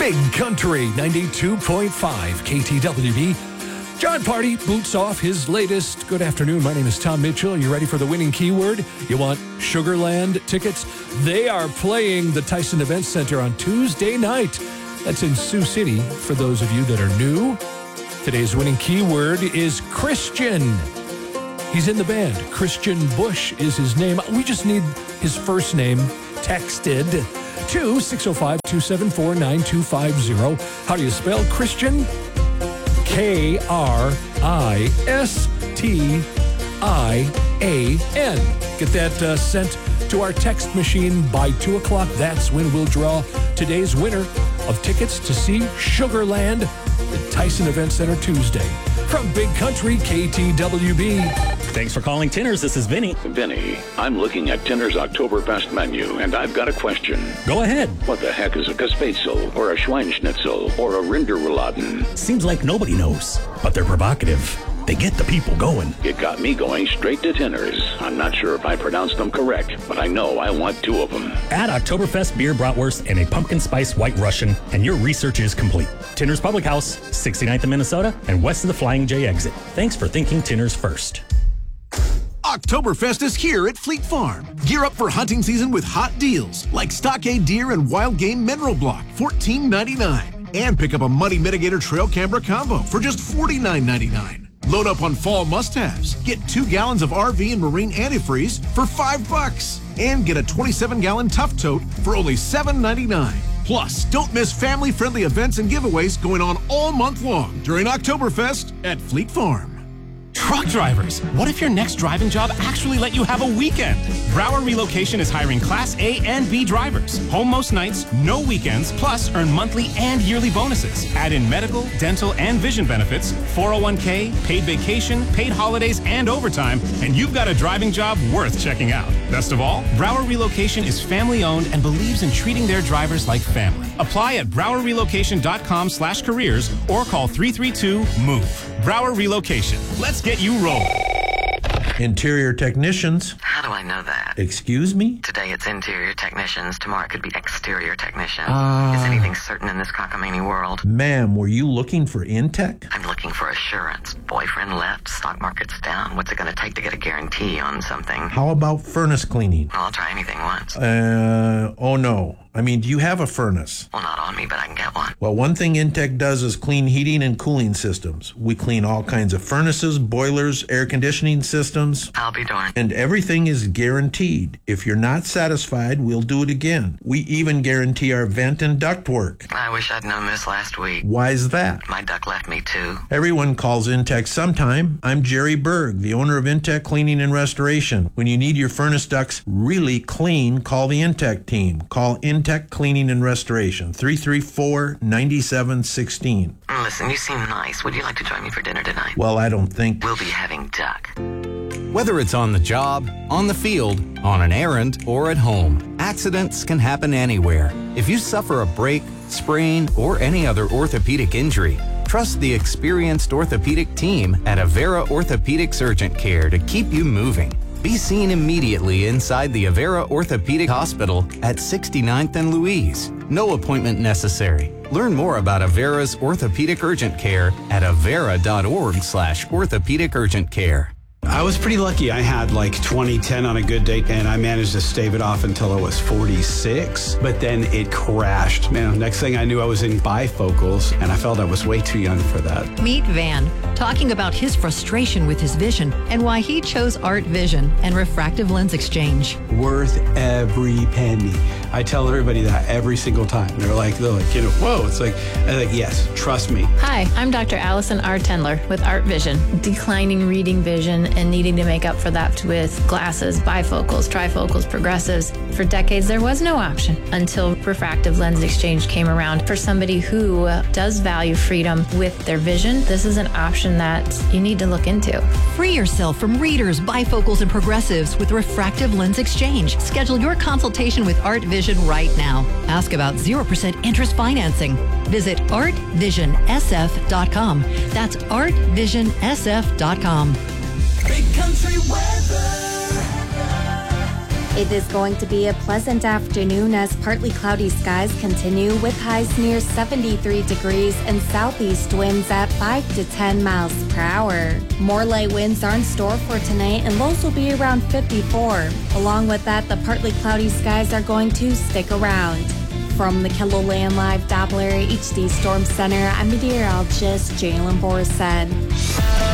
Big Country 92.5 KTWB. John Party boots off his latest. Good afternoon. My name is Tom Mitchell. You ready for the winning keyword? You want Sugarland tickets? They are playing the Tyson Event Center on Tuesday night. That's in Sioux City for those of you that are new. Today's winning keyword is Christian. He's in the band. Christian Bush is his name. We just need his first name texted to 605-274-9250. How do you spell Christian? Kristian. Get that sent to our text machine by 2 o'clock. That's when we'll draw today's winner of tickets to see Sugarland at Tyson Event Center Tuesday. From Big Country KTWB. Thanks for calling Tinners. This is Vinny. Vinny, I'm looking at Tinners Oktoberfest menu, and I've got a question. Go ahead. What the heck is a Kaspätzle, or a Schweinschnitzel, or a Rinderrouladen? Seems like nobody knows, but they're provocative. They get the people going. It got me going straight to Tinners. I'm not sure if I pronounced them correct, but I know I want 2 of them. Add Oktoberfest beer bratwurst and a pumpkin spice white Russian, and your research is complete. Tinners Public House, 69th in Minnesota, and west of the Flying J exit. Thanks for thinking Tinners first. Oktoberfest is here at Fleet Farm. Gear up for hunting season with hot deals like Stockade Deer and Wild Game Mineral Block, $14.99. And pick up a Muddy Mitigator Trail Camera Combo for just $49.99. Load up on fall must-haves. Get 2 gallons of RV and marine antifreeze for $5. And get a 27-gallon Tough Tote for only $7.99. Plus, don't miss family-friendly events and giveaways going on all month long during Oktoberfest at Fleet Farm. Truck drivers, what if your next driving job actually let you have a weekend? Brower Relocation is hiring Class A and B drivers. Home most nights, no weekends, plus earn monthly and yearly bonuses. Add in medical, dental, and vision benefits, 401k, paid vacation, paid holidays, and overtime, and you've got a driving job worth checking out. Best of all, Brower Relocation is family-owned and believes in treating their drivers like family. Apply at browerrelocation.com/careers or call 332-MOVE. Brower Relocation. Let's get you rolling. Interior technicians. How do I know that? Excuse me? Today it's interior technicians. Tomorrow it could be exterior technician. Is anything certain in this cockamamie world? Ma'am, were you looking for Intech? I'm looking for assurance. Boyfriend left, stock market's down. What's it going to take to get a guarantee on something? How about furnace cleaning? I'll try anything once. Oh no. I mean, do you have a furnace? Well, not on me, but I can get one. Well, one thing Intech does is clean heating and cooling systems. We clean all kinds of furnaces, boilers, air conditioning systems. I'll be darned. And everything is guaranteed. If you're not satisfied, we'll do it again. We even guarantee our vent and duct work. I wish I'd known this last week. Why's that? My duck left me too. Everyone calls Intech sometime. I'm Jerry Berg, the owner of Intech Cleaning and Restoration. When you need your furnace ducts really clean, call the Intech team. Call Intech Cleaning and Restoration, 334-9716. Listen, you seem nice. Would you like to join me for dinner tonight? Well, I don't think... We'll be having duck. Whether it's on the job, on the field, on an errand, or at home, accidents can happen anywhere. If you suffer a break, sprain, or any other orthopedic injury, trust the experienced orthopedic team at Avera Orthopedics Urgent Care to keep you moving. Be seen immediately inside the Avera Orthopedic Hospital at 69th and Louise. No appointment necessary. Learn more about Avera's Orthopedic Urgent Care at avera.org/orthopedic urgent care. I was pretty lucky. I had like 20/10 on a good day, and I managed to stave it off until I was 46, but then it crashed. Man, next thing I knew, I was in bifocals, and I felt I was way too young for that. Meet Van, talking about his frustration with his vision and why he chose Art Vision and refractive lens exchange. Worth every penny. I tell everybody that every single time. They're like, whoa. It's like, I'm like, yes, trust me. Hi, I'm Dr. Allison R. Tendler with Art Vision. Declining reading vision and needing to make up for that with glasses, bifocals, trifocals, progressives. For decades, there was no option until refractive lens exchange came around. For somebody who does value freedom with their vision, this is an option that you need to look into. Free yourself from readers, bifocals, and progressives with refractive lens exchange. Schedule your consultation with Art Vision right now. Ask about 0% interest financing. Visit artvision.sf.com. That's artvision.sf.com. Big Country weather. It is going to be a pleasant afternoon as partly cloudy skies continue with highs near 73 degrees and southeast winds at 5 to 10 miles per hour. More light winds are in store for tonight and lows will be around 54. Along with that, the partly cloudy skies are going to stick around. From the KELOLAND Live Doppler HD Storm Center, I'm meteorologist Jalen Borset.